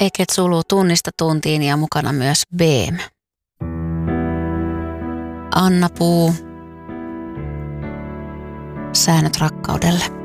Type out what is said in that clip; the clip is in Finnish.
Eket suluu tunnista tuntiin ja mukana myös BEAM. Anna Puu. Säännöt rakkaudelle.